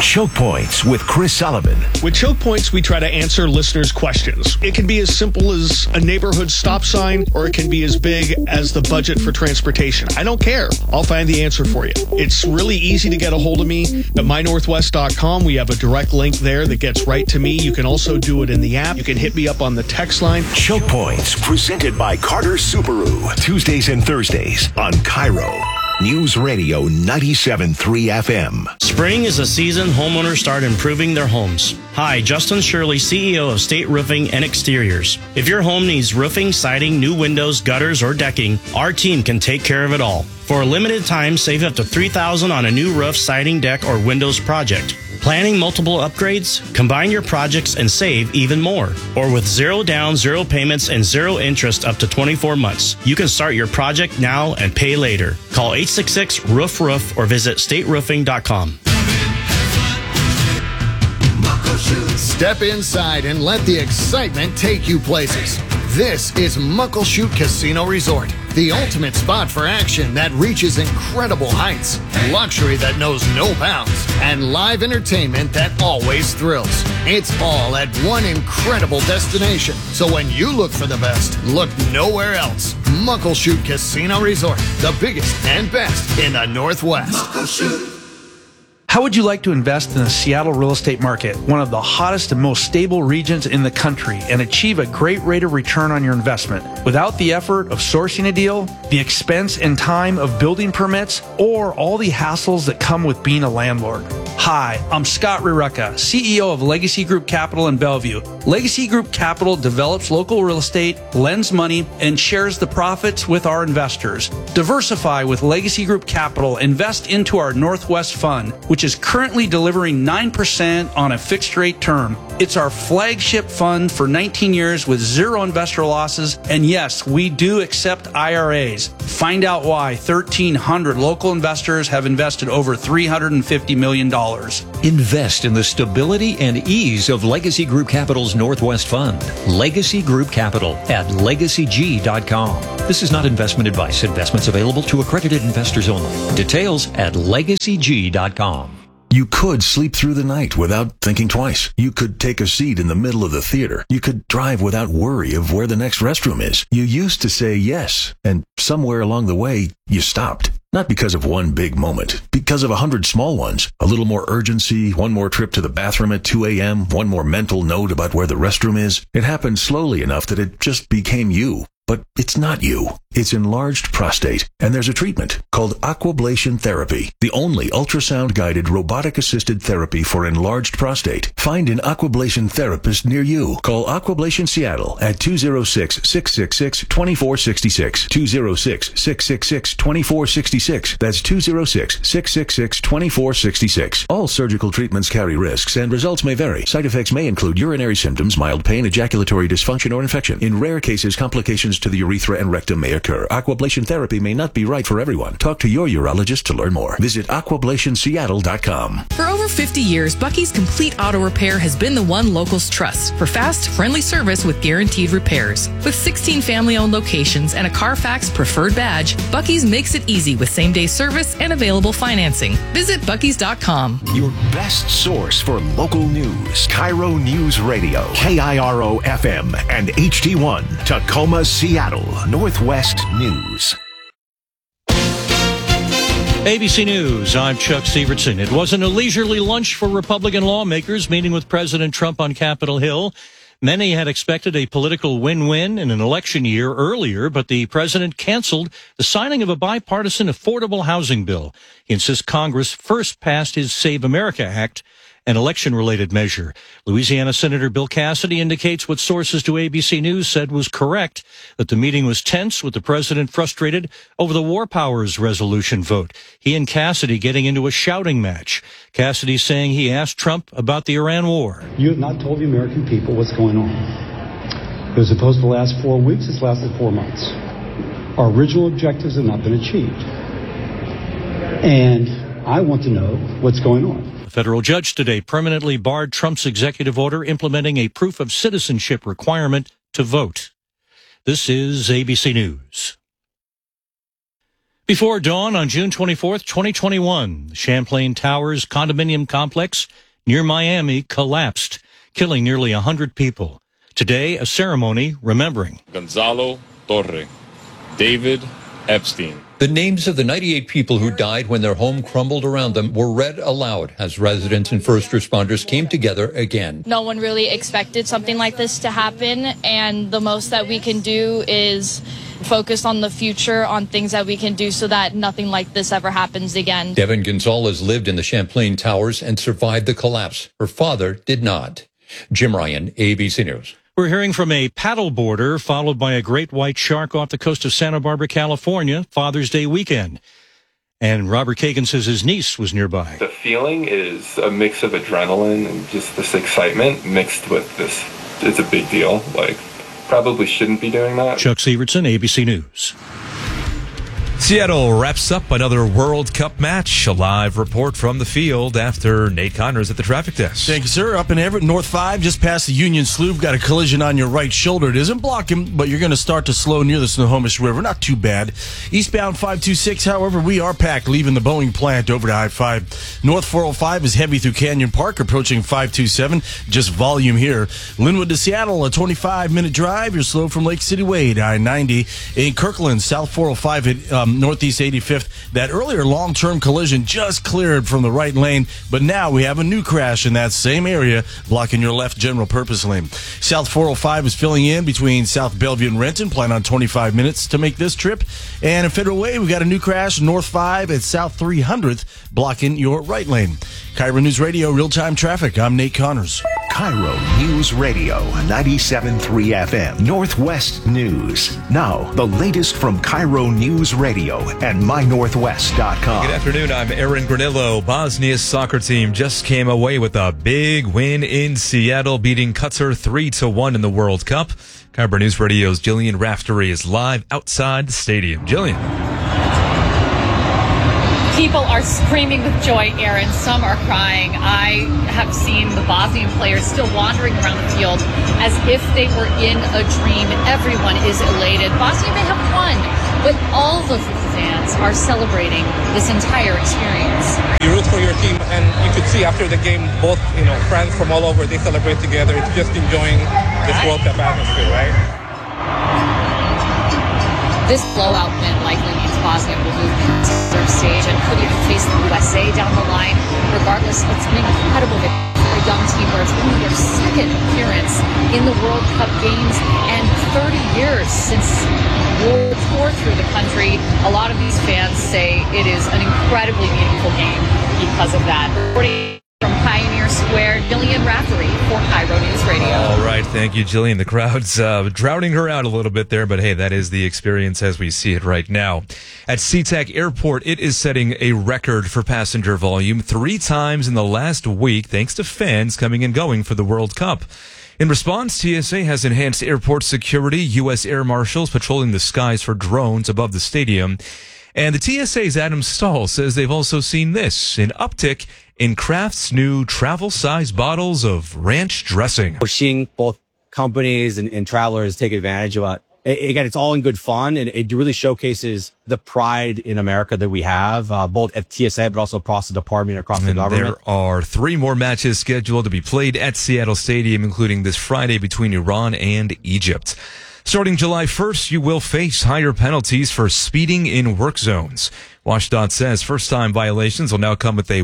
Choke Points with Chris Sullivan. With Choke Points, we try to answer listeners' questions. It can be as simple as a neighborhood stop sign, or it can be as big as the budget for transportation. I don't care. I'll find the answer for you. It's really easy to get a hold of me at mynorthwest.com. We have a direct link there that gets right to me. You can also do it in the app. You can hit me up on the text line. Choke Points, presented by Carter Subaru. Tuesdays and Thursdays on Cairo. News Radio 97.3 FM. Spring is a season homeowners start improving their homes. Hi, Justin Shirley, CEO of State Roofing and Exteriors. If your home needs roofing, siding, new windows, gutters, or decking, our team can take care of it all. For a limited time, save up to $3,000 on a new roof, siding, deck, or windows project. Planning multiple upgrades? Combine your projects and save even more. Or with zero down, zero payments, and zero interest up to 24 months. You can start your project now and pay later. Call 866-ROOF-ROOF or visit stateroofing.com. Step inside and let the excitement take you places. This is Muckleshoot Casino Resort, the ultimate spot for action that reaches incredible heights, luxury that knows no bounds, and live entertainment that always thrills. It's all at one incredible destination. So when you look for the best, look nowhere else. Muckleshoot Casino Resort, the biggest and best in the Northwest. Muckleshoot. How would you like to invest in the Seattle real estate market, one of the hottest and most stable regions in the country, and achieve a great rate of return on your investment without the effort of sourcing a deal, the expense and time of building permits, or all the hassles that come with being a landlord? Hi, I'm Scott Rireka, CEO of Legacy Group Capital in Bellevue. Legacy Group Capital develops local real estate, lends money, and shares the profits with our investors. Diversify with Legacy Group Capital. Invest into our Northwest Fund, which is currently delivering 9% on a fixed rate term. It's our flagship fund for 19 years with zero investor losses. And yes, we do accept IRAs. Find out why 1,300 local investors have invested over $350 million. Invest in the stability and ease of Legacy Group Capital's Northwest Fund. Legacy Group Capital at legacyg.com. This is not investment advice. Investments available to accredited investors only. Details at legacyg.com. You could sleep through the night without thinking twice. You could take a seat in the middle of the theater. You could drive without worry of where the next restroom is. You used to say yes, and somewhere along the way, you stopped. Not because of one big moment, because of 100 small ones. A little more urgency, one more trip to the bathroom at 2 a.m., one more mental note about where the restroom is. It happened slowly enough that it just became you. But it's not you. It's enlarged prostate, and there's a treatment called aquablation therapy, the only ultrasound-guided robotic-assisted therapy for enlarged prostate. Find an aquablation therapist near you. Call Aquablation Seattle at 206-666-2466, 206-666-2466. That's 206-666-2466. All surgical treatments carry risks, and results may vary. Side effects may include urinary symptoms, mild pain, ejaculatory dysfunction, or infection. In rare cases, complications to the urethra and rectum may occur. Aquablation therapy may not be right for everyone. Talk to your urologist to learn more. Visit aquablationseattle.com. For over 50 years, Bucky's Complete Auto Repair has been the one locals trust for fast, friendly service with guaranteed repairs. With 16 family-owned locations and a Carfax preferred badge, Bucky's makes it easy with same-day service and available financing. Visit buckys.com. Your best source for local news. Cairo News Radio, KIRO FM and HD1, Tacoma, Seattle, Northwest News. ABC News, I'm Chuck Severson. It wasn't a leisurely lunch for Republican lawmakers meeting with President Trump on Capitol Hill. Many had expected a political win-win in an election year earlier, but the president canceled the signing of a bipartisan affordable housing bill. He insists Congress first passed his Save America Act, an election-related measure. Louisiana Senator Bill Cassidy indicates what sources to ABC News said was correct, that the meeting was tense with the president frustrated over the War Powers Resolution vote. He and Cassidy getting into a shouting match. Cassidy saying he asked Trump about the Iran war. You have not told the American people what's going on. It was supposed to last 4 weeks. It's lasted 4 months. Our original objectives have not been achieved. And I want to know what's going on. A federal judge today permanently barred Trump's executive order implementing a proof of citizenship requirement to vote. This is ABC News. Before dawn on June 24th, 2021, the Champlain Towers condominium complex near Miami collapsed, killing nearly 100 people. Today, a ceremony remembering Gonzalo Torre, David Epstein. The names of the 98 people who died when their home crumbled around them were read aloud as residents and first responders came together again. No one really expected something like this to happen, and the most that we can do is focus on the future, on things that we can do so that nothing like this ever happens again. Devin Gonzalez lived in the Champlain Towers and survived the collapse. Her father did not. Jim Ryan, ABC News. We're hearing from a paddleboarder followed by a great white shark off the coast of Santa Barbara, California, Father's Day weekend. And Robert Kagan says his niece was nearby. The feeling is a mix of adrenaline and just this excitement mixed with this. It's a big deal. Like, probably shouldn't be doing that. Chuck Severson, ABC News. Seattle wraps up another World Cup match. A live report from the field after Nate Connors at the traffic desk. Thank you, sir. Up in Everett, North 5, just past the Union Slough. Got a collision on your right shoulder. It isn't blocking, but you're going to start to slow near the Snohomish River. Not too bad. Eastbound 526, however, we are packed, leaving the Boeing plant over to I-5. North 405 is heavy through Canyon Park, approaching 527. Just volume here. Linwood to Seattle, a 25-minute drive. You're slow from Lake City Wade, I-90. In Kirkland, South 405 at Northeast 85th. That earlier long-term collision just cleared from the right lane, but now we have a new crash in that same area, blocking your left general purpose lane. South 405 is filling in between South Bellevue and Renton. Plan on 25 minutes to make this trip. And in Federal Way, we got a new crash, North 5 at South 300th, blocking your right lane. Cairo News Radio, real-time traffic. I'm Nate Connors. Cairo News Radio, 97.3 FM, Northwest News. Now, the latest from Cairo News Radio and MyNorthwest.com. Good afternoon, I'm Aaron Granillo. Bosnia's soccer team just came away with a big win in Seattle, beating Qatar 3-1 in the World Cup. Cairo News Radio's Jillian Raftery is live outside the stadium. Jillian. People are screaming with joy, Aaron. Some are crying. I have seen the Bosnian players still wandering around the field as if they were in a dream. Everyone is elated. Bosnia may have won, but all of the fans are celebrating this entire experience. You root for your team, and you could see after the game, both friends from all over, they celebrate together. It's just enjoying this World Cup atmosphere, right? This blowout win likely means Bosnia will move to the third stage and could even face the USA down the line. Regardless, it's an incredible victory for a young team where it's only their second appearance in the World Cup games and 30 years since war tore through the country. A lot of these fans say it is an incredibly meaningful game because of that. Reporting from Pioneer Square, Jillian Raftery for Cairo News Radio. All right, thank you, Jillian. The crowd's drowning her out a little bit there, but hey, that is the experience as we see it right now. At SeaTac Airport, it is setting a record for passenger volume 3 times in the last week, thanks to fans coming and going for the World Cup. In response, TSA has enhanced airport security, U.S. Air Marshals patrolling the skies for drones above the stadium. And the TSA's Adam Stahl says they've also seen this, an uptick in Kraft's new travel-size bottles of ranch dressing. We're seeing both companies and travelers take advantage of it. Again, it's all in good fun, and it really showcases the pride in America that we have, both at TSA, but also across the department, across the government. There are 3 more matches scheduled to be played at Seattle Stadium, including this Friday between Iran and Egypt. Starting July 1st, you will face higher penalties for speeding in work zones. WashDOT says first-time violations will now come with a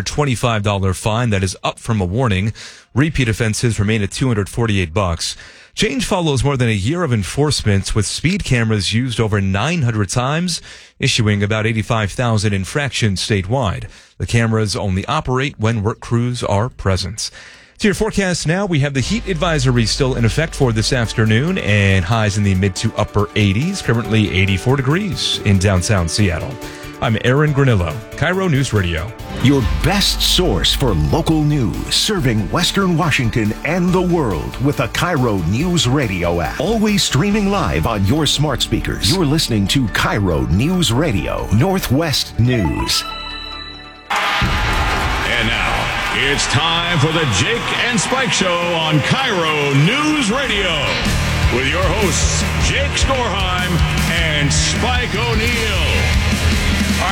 $125 fine that is up from a warning. Repeat offenses remain at $248. Change follows more than a year of enforcement, with speed cameras used over 900 times, issuing about 85,000 infractions statewide. The cameras only operate when work crews are present. To your forecast now, we have the heat advisory still in effect for this afternoon, and highs in the mid to upper 80s, currently 84 degrees in downtown Seattle. I'm Aaron Granillo, Cairo News Radio. Your best source for local news, serving Western Washington and the world with the Cairo News Radio app. Always streaming live on your smart speakers. You're listening to Cairo News Radio, Northwest News. And now, it's time for the Jake and Spike Show on Cairo News Radio with your hosts, Jake Skorheim and Spike O'Neill.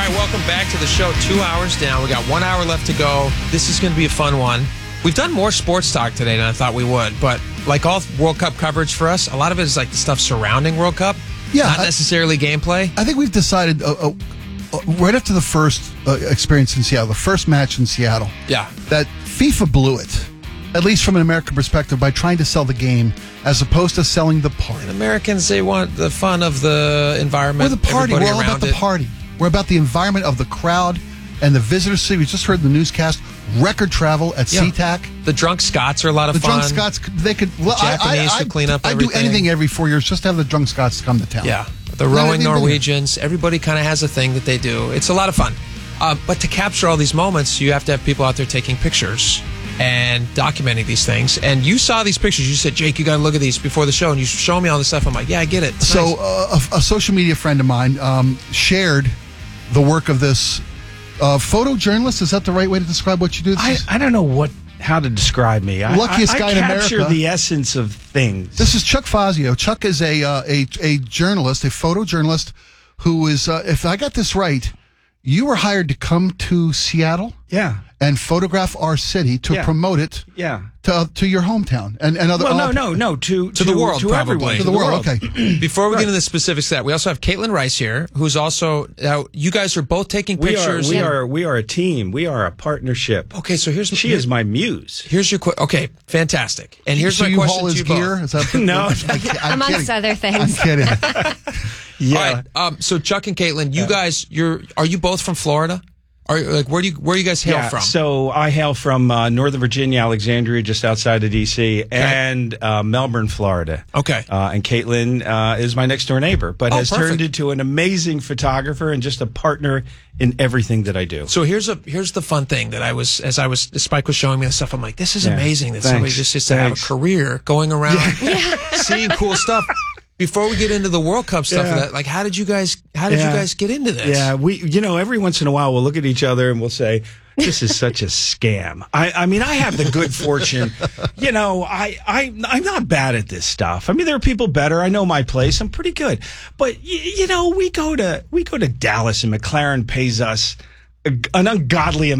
right, welcome back to the show. 2 hours down. We got 1 hour left to go. This is going to be a fun one. We've done more sports talk today than I thought we would, but like all World Cup coverage for us, a lot of it is like the stuff surrounding World Cup, not necessarily gameplay. I think we've decided right after the first experience in Seattle, the first match in Seattle, that FIFA blew it, at least from an American perspective, by trying to sell the game as opposed to selling the party. And Americans, they want the fun of the environment. We're the party. We're all about the party. We're about the environment of the crowd and the visitors. We just heard the newscast. Record travel at SeaTac. The drunk Scots are a lot of fun. The drunk Scots, they could. Well, Japanese to clean up everything. I do anything every 4 years just to have the drunk Scots come to town. Yeah. The rowing Norwegians. Everybody kind of has a thing that they do. It's a lot of fun. But to capture all these moments, you have to have people out there taking pictures and documenting these things. And you saw these pictures. You said, Jake, you got to look at these before the show. And you showed me all this stuff. I'm like, yeah, I get it. It's so nice. A social media friend of mine shared the work of this photojournalist. Is that the right way to describe what you do? I don't know how to describe me. Luckiest guy in America. I capture the essence of things. This is Chuck Fazio. Chuck is a journalist, a photojournalist who is, if I got this right, you were hired to come to Seattle, and photograph our city to promote it, to your hometown and other. Well, no, to the world, to probably. To everyone, the world. Okay. Before we get into the specifics of that, we also have Caitlin Rice here, who's also. You guys are both taking pictures. We are a team. We are a partnership. Okay, so she is my muse. Here's your okay, fantastic. And here's so my you question haul his to you gear? both. Is that no, amongst other things. I'm kidding. Yeah. All right. So Chuck and Caitlin, you guys, are you both from Florida? Where do you guys hail from? So I hail from Northern Virginia, Alexandria, just outside of D.C., and Melbourne, Florida. Okay. And Caitlin is my next door neighbor, but has turned into an amazing photographer and just a partner in everything that I do. So here's the fun thing that Spike was showing me the stuff. I'm like, this is amazing that somebody just gets to have a career going around seeing cool stuff. Before we get into the World Cup stuff, like, how did you guys get into this? Yeah, every once in a while we'll look at each other and we'll say, this is such a scam. I mean, I have the good fortune. I'm not bad at this stuff. I mean, there are people better. I know my place. I'm pretty good. But, we go to Dallas and McLaren pays us an ungodly amount